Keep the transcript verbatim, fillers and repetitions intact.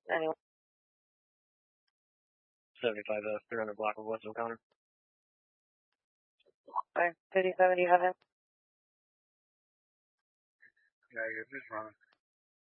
Anyway. seventy-five uh, three hundred block of West O'Connor. Okay, fifty-seven, you have him? Yeah, you're just running.